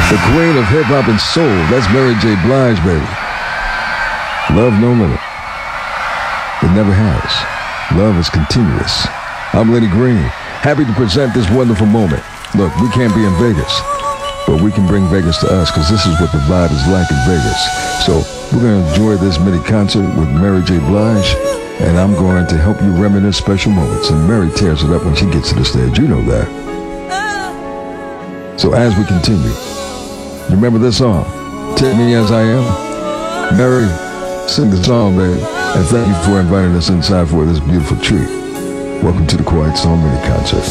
The queen of hip-hop and soul. That's Mary J. Blige, baby. Love no limit. It never has. Love is continuous. I'm Lenny Green, happy to present this wonderful moment. Look, we can't be in Vegas, but we can bring Vegas to us, because this is what the vibe is like in Vegas. So we're going to enjoy this mini concert with Mary J. Blige, and I'm going to help you reminisce special moments. And Mary tears it up when she gets to the stage. You know that. So as we continue, you remember this song, Take Me As I Am? Mary, sing the song, babe. And thank you for inviting us inside for this beautiful treat. Welcome to the Quiet Storm Mini Concert.